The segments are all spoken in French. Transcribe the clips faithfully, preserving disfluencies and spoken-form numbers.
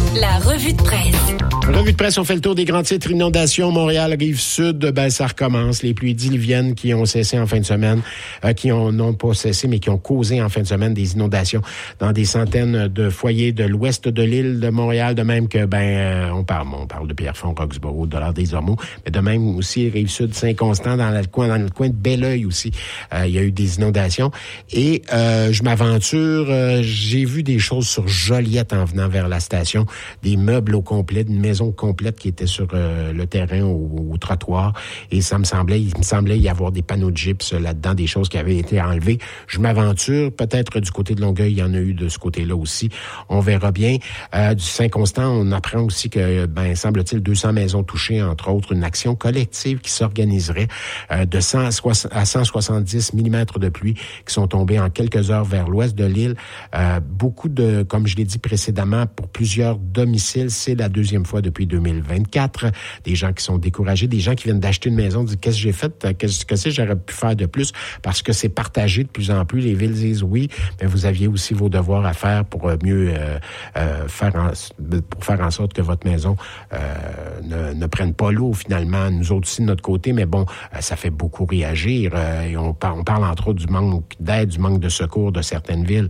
La revue de presse. Revue de presse, on fait le tour des grands titres. Inondations, Montréal, Rive-Sud, ben ça recommence. Les pluies diluviennes qui ont cessé en fin de semaine, euh, qui ont non pas cessé, mais qui ont causé en fin de semaine des inondations dans des centaines de foyers de l'ouest de l'île de Montréal, de même que, ben, euh, on parle, on parle de Pierrefonds, Roxborough, Dollard des Ormeaux, mais de même aussi Rive-Sud, Saint-Constant, dans le coin, dans le coin de Belleuil aussi, euh, il y a eu des inondations. Et euh, je m'aventure, euh, j'ai vu des choses sur Joliette en venant vers la station, des meubles au complet, une maison complète qui était sur euh, le terrain au, au trottoir, et ça me semblait, il me semblait y avoir des panneaux de gypse là-dedans, des choses qui avaient été enlevées. Je m'aventure, peut-être du côté de Longueuil, il y en a eu de ce côté-là aussi. On verra bien. Euh, du Saint-Constant, on apprend aussi que, ben, semble-t-il, deux cents maisons touchées, entre autres, une action collective qui s'organiserait euh, de cent à cent soixante-dix millimètres de pluie qui sont tombés en quelques heures vers l'ouest de l'île. Euh, beaucoup de, comme je l'ai dit précédemment, pour plusieurs domiciles, c'est la deuxième fois depuis deux mille vingt-quatre. Des gens qui sont découragés, des gens qui viennent d'acheter une maison, disent qu'est-ce que j'ai fait, qu'est-ce que c'est, j'aurais pu faire de plus, parce que c'est partagé de plus en plus. Les villes disent oui, mais vous aviez aussi vos devoirs à faire pour mieux euh, euh, faire en, pour faire en sorte que votre maison euh, ne, ne prenne pas l'eau finalement. Nous autres aussi de notre côté, mais bon, ça fait beaucoup réagir. Euh, et on, parle, on parle entre autres du manque d'aide, du manque de secours de certaines villes,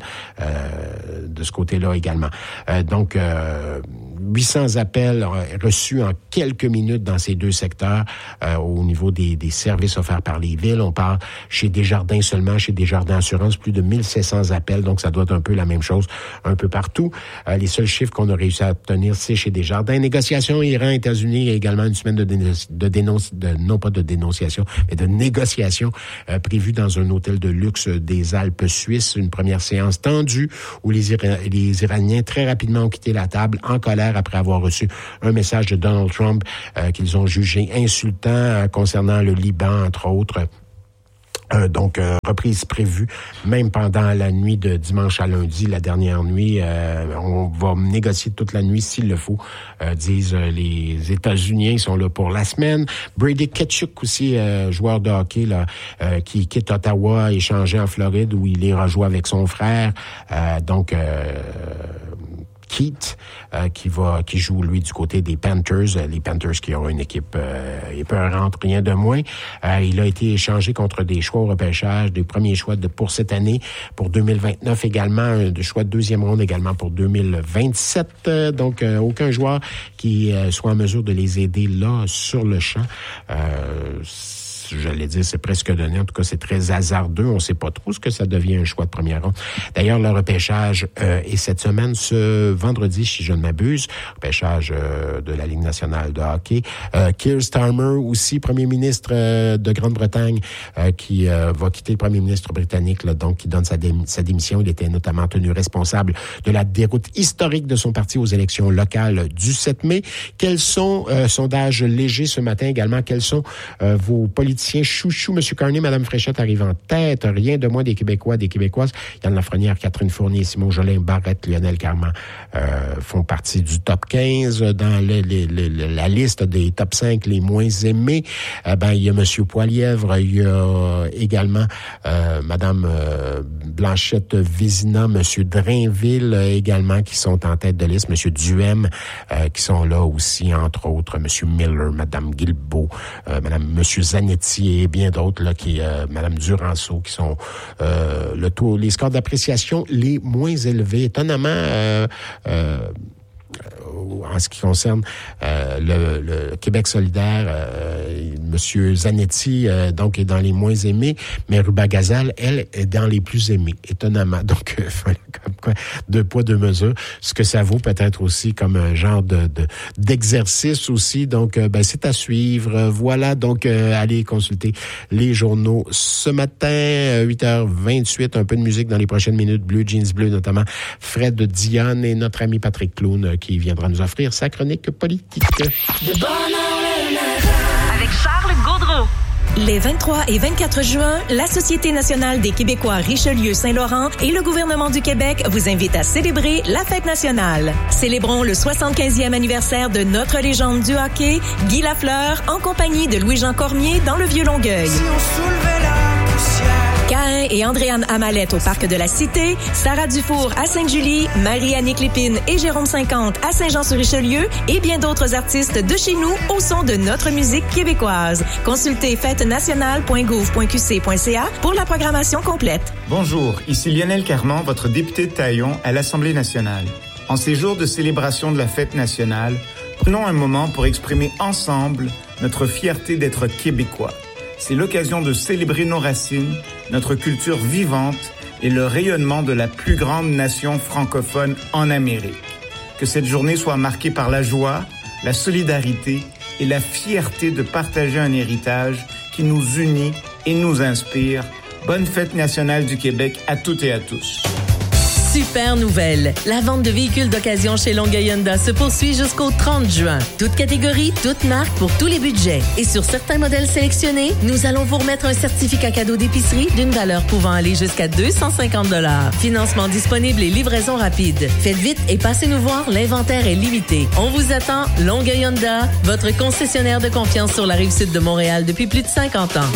euh, de ce côté-là également. Euh, donc, euh, huit cents appels reçus en quelques minutes dans ces deux secteurs euh, au niveau des, des services offerts par les villes. On parle chez Desjardins seulement, chez Desjardins Assurance, plus de mille sept cents appels, donc ça doit être un peu la même chose un peu partout. Euh, les seuls chiffres qu'on a réussi à obtenir, c'est chez Desjardins. Négociations Iran, États-Unis, il y a également une semaine de, dénonci- de dénonce, de, non pas de dénonciation, mais de négociation euh, prévue dans un hôtel de luxe des Alpes suisses. Une première séance tendue où les, Ira- les Iraniens très rapidement ont quitté la table en colère après avoir reçu un message de Donald Trump euh, qu'ils ont jugé insultant euh, concernant le Liban, entre autres. Euh, donc, euh, reprise prévue, même pendant la nuit de dimanche à lundi, la dernière nuit. Euh, on va négocier toute la nuit s'il le faut, euh, disent euh, les États-Unis. Ils sont là pour la semaine. Brady Tkachuk aussi, euh, joueur de hockey là, euh, qui quitte Ottawa, échangé en Floride, où il ira jouer avec son frère. Euh, donc... Euh, Keith, euh, qui va, qui joue lui du côté des Panthers, euh, les Panthers qui ont une équipe euh, épeurante, rien de moins. Euh, il a été échangé contre des choix au repêchage, des premiers choix de pour cette année, pour deux mille vingt-neuf également, un de choix de deuxième ronde également pour deux mille vingt-sept. Euh, donc euh, aucun joueur qui euh, soit en mesure de les aider là sur le champ. Euh, J'allais dire, c'est presque donné. En tout cas, c'est très hasardeux. On ne sait pas trop ce que ça devient un choix de première ronde. D'ailleurs, le repêchage euh, est cette semaine, ce vendredi, si je ne m'abuse, repêchage euh, de la Ligue nationale de hockey. Euh, Keir Starmer aussi, premier ministre euh, de Grande-Bretagne, euh, qui euh, va quitter le premier ministre britannique, là, donc qui donne sa, dé- sa démission. Il était notamment tenu responsable de la déroute historique de son parti aux élections locales du sept mai. Quels sont, euh, sondage léger ce matin également, quels sont euh, vos politiques chouchou, M. Carney, Mme Fréchette arrive en tête, rien de moins des Québécois, des Québécoises. Yann Lafrenière, Catherine Fournier, Simon Jolin, Barrette, Lionel Carman euh, font partie du top quinze. Dans le, le, le, la liste des top cinq les moins aimés, euh, ben, il y a M. Poilièvre, il y a également euh, Mme euh, Blanchette Vézina, M. Drainville euh, également qui sont en tête de liste, M. Duhem euh, qui sont là aussi, entre autres, M. Miller, Mme Guilbeault, euh, Mme M. Zanetti, et bien d'autres là qui euh, Madame Duranceau qui sont euh, le taux les scores d'appréciation les moins élevés étonnamment euh, euh, en ce qui concerne euh, le, le Québec solidaire, euh, Monsieur Zanetti euh, donc est dans les moins aimés, mais Ruba Gazal, elle, est dans les plus aimés, étonnamment. Donc, euh, comme quoi, deux poids, deux mesures. Ce que ça vaut peut-être aussi comme un genre de, de d'exercice aussi. Donc, euh, ben, c'est à suivre. Voilà, donc, euh, allez consulter les journaux ce matin, huit heures vingt-huit, un peu de musique dans les prochaines minutes. Bleu Jeans Bleu, notamment Fred Dionne et notre ami Patrick Clown qui viendra nous offrir sa chronique politique. De bonheur le matin. Avec Charles Gaudreau. Les vingt-trois et vingt-quatre juin, la Société nationale des Québécois Richelieu-Saint-Laurent et le gouvernement du Québec vous invitent à célébrer la fête nationale. Célébrons le soixante-quinzième anniversaire de notre légende du hockey, Guy Lafleur, en compagnie de Louis-Jean Cormier dans le Vieux-Longueuil. Si on soulevait la poussière. Car Morin et Andréane Amalette au Parc de la Cité, Sarah Dufour à Sainte-Julie, Marie-Annick Lépine et Jérôme cinquante à Saint-Jean-sur-Richelieu et bien d'autres artistes de chez nous au son de notre musique québécoise. Consultez fête nationale point gouv point q c point c a pour la programmation complète. Bonjour, ici Lionel Carman, votre député de Taillon à l'Assemblée nationale. En ces jours de célébration de la fête nationale, prenons un moment pour exprimer ensemble notre fierté d'être Québécois. C'est l'occasion de célébrer nos racines, notre culture vivante et le rayonnement de la plus grande nation francophone en Amérique. Que cette journée soit marquée par la joie, la solidarité et la fierté de partager un héritage qui nous unit et nous inspire. Bonne fête nationale du Québec à toutes et à tous. Super nouvelle! La vente de véhicules d'occasion chez Longueuil Honda se poursuit jusqu'au trente juin. Toute catégorie, toute marque pour tous les budgets. Et sur certains modèles sélectionnés, nous allons vous remettre un certificat cadeau d'épicerie d'une valeur pouvant aller jusqu'à deux cent cinquante dollars. Financement disponible et livraison rapide. Faites vite et passez nous voir, l'inventaire est limité. On vous attend, Longueuil Honda, votre concessionnaire de confiance sur la rive sud de Montréal depuis plus de cinquante ans.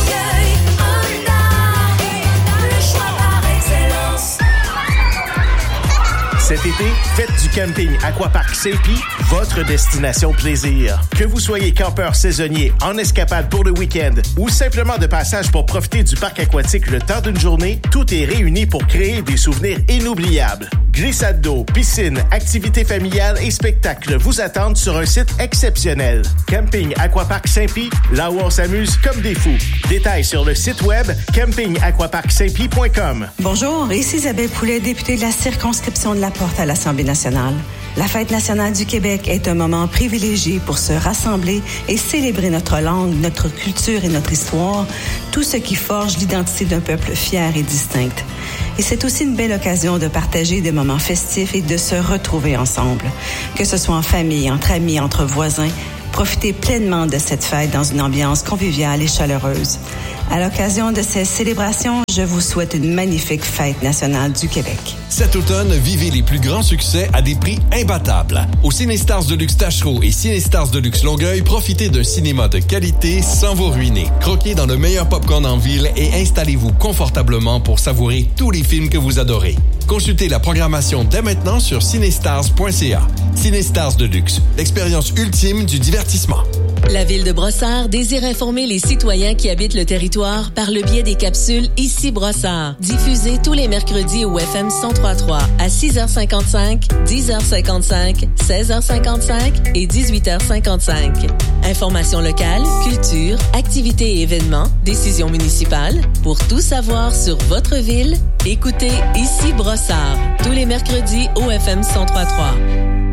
Cet été, faites du camping Aquapark Saint-Pie votre destination plaisir. Que vous soyez campeur saisonnier, en escapade pour le week-end ou simplement de passage pour profiter du parc aquatique le temps d'une journée, tout est réuni pour créer des souvenirs inoubliables. Glissade d'eau, piscine, activités familiales et spectacles vous attendent sur un site exceptionnel. Camping Aquapark Saint-Pie, là où on s'amuse comme des fous. Détails sur le site web camping aquapark saint pie point com. Bonjour, ici Isabelle Poulet, députée de la circonscription de la Porte à l'Assemblée nationale. La Fête nationale du Québec est un moment privilégié pour se rassembler et célébrer notre langue, notre culture et notre histoire, tout ce qui forge l'identité d'un peuple fier et distinct. Et c'est aussi une belle occasion de partager des moments festifs et de se retrouver ensemble. Que ce soit en famille, entre amis, entre voisins, profitez pleinement de cette fête dans une ambiance conviviale et chaleureuse. À l'occasion de ces célébrations, je vous souhaite une magnifique Fête nationale du Québec. Cet automne, vivez les plus grands succès à des prix imbattables. Au Cinestars Deluxe Tachereau et Cinestars Deluxe Longueuil, profitez d'un cinéma de qualité sans vous ruiner. Croquez dans le meilleur popcorn en ville et installez-vous confortablement pour savourer tous les films que vous adorez. Consultez la programmation dès maintenant sur cinestars point c a. Cinestars Deluxe, l'expérience ultime du divertissement. La Ville de Brossard désire informer les citoyens qui habitent le territoire par le biais des capsules Ici Brossard, diffusées tous les mercredis au F M cent trois virgule trois à six heures cinquante-cinq, dix heures cinquante-cinq, seize heures cinquante-cinq et dix-huit heures cinquante-cinq. Informations locales, culture, activités et événements, décisions municipales. Pour tout savoir sur votre ville, écoutez Ici Brossard, tous les mercredis au F M cent trois virgule trois.